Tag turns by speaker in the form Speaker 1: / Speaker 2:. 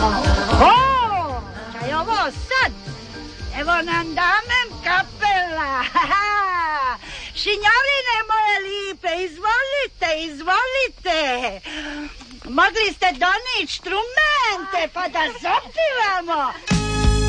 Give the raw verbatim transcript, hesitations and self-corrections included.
Speaker 1: O, kaj ovo sad? Evo nam damen kapela. Šinjavine moje lipe, izvolite, izvolite. Mogli ste donići strumente pa da zapivamo.